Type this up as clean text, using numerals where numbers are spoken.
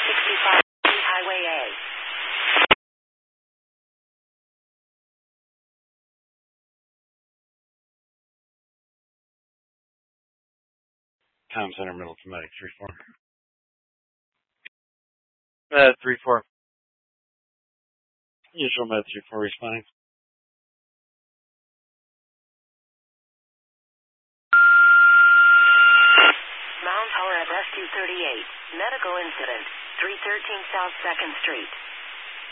65 Highway A. Tom Center, Middle Traumatic, 3-4. 3-4. Usual med 3-4 responding. Mount Horeb SU-38. Medical incident. 313 South 2nd Street.